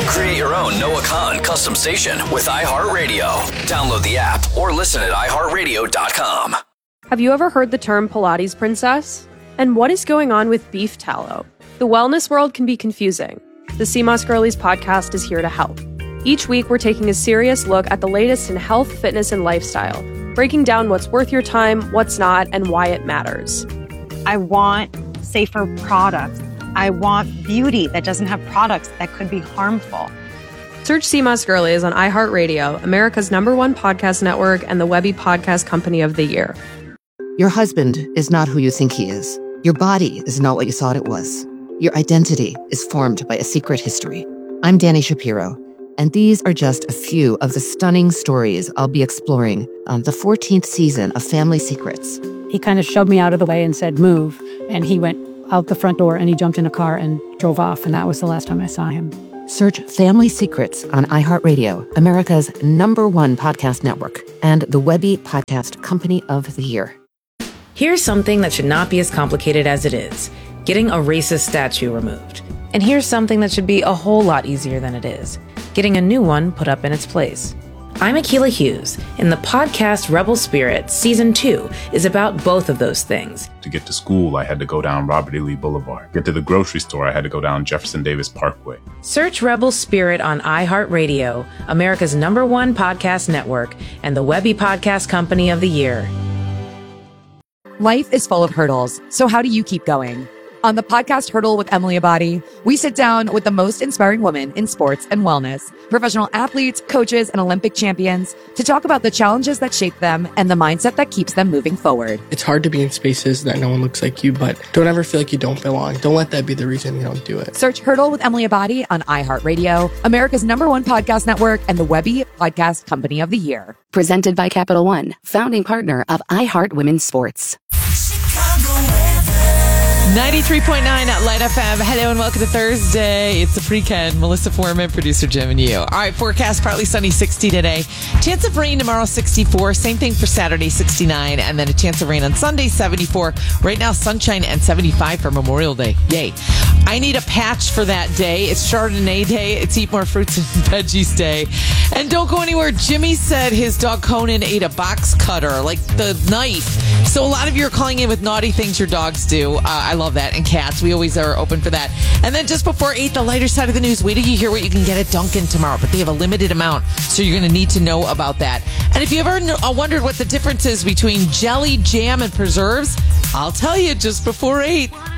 Create your own Noah Khan custom station with iHeartRadio. Download the app or listen at iHeartRadio.com. Have you ever heard the term Pilates princess? And what is going on with beef tallow? The wellness world can be confusing. The CMOS Girlies podcast is here to help. Each week, we're taking a serious look at the latest in health, fitness, and lifestyle, breaking down what's worth your time, what's not, and why it matters. I want safer products. I want beauty that doesn't have products that could be harmful. Search CMOS Girlies on iHeartRadio, America's #1 podcast network, and the Webby Podcast Company of the Year. Your husband is not who you think he is. Your body is not what you thought it was. Your identity is formed by a secret history. I'm Dani Shapiro, and these are just a few of the stunning stories I'll be exploring on the 14th season of Family Secrets. He kind of shoved me out of the way and said, move. And he went out the front door and he jumped in a car and drove off. And that was the last time I saw him. Search Family Secrets on iHeartRadio, America's #1 podcast network, and the Webby Podcast Company of the Year. Here's something that should not be as complicated as it is: getting a racist statue removed. And here's something that should be a whole lot easier than it is: getting a new one put up in its place. I'm Akilah Hughes, and the podcast Rebel Spirit Season 2 is about both of those things. To get to school, I had to go down Robert E. Lee Boulevard. Get to the grocery store, I had to go down Jefferson Davis Parkway. Search Rebel Spirit on iHeartRadio, America's #1 podcast network, and the Webby Podcast Company of the Year. Life is full of hurdles, so how do you keep going? On the podcast Hurdle with Emily Abadi, we sit down with the most inspiring women in sports and wellness, professional athletes, coaches, and Olympic champions to talk about the challenges that shape them and the mindset that keeps them moving forward. It's hard to be in spaces that no one looks like you, but don't ever feel like you don't belong. Don't let that be the reason you don't do it. Search Hurdle with Emily Abadi on iHeartRadio, America's #1 podcast network, and the Webby Podcast Company of the Year. Presented by Capital One, founding partner of iHeart Women's Sports. 93.9 at Light FM. Hello and welcome to Thursday. It's the Pre-Ken, Melissa Foreman, producer Jim and you. All right, forecast partly sunny, 60 today. Chance of rain tomorrow, 64. Same thing for Saturday, 69. And then a chance of rain on Sunday, 74. Right now, sunshine and 75 for Memorial Day. Yay. I need a patch for that day. It's Chardonnay Day. It's Eat More Fruits and Veggies Day. And don't go anywhere. Jimmy said his dog Conan ate a box cutter, like the knife. So a lot of you are calling in with naughty things your dogs do. I love that. And cats, we always are open for that. And then just before 8, the lighter side of the news. Wait till you hear what you can get at Dunkin' tomorrow. But they have a limited amount, so you're going to need to know about that. And if you ever wondered what the difference is between jelly, jam, and preserves, I'll tell you just before 8.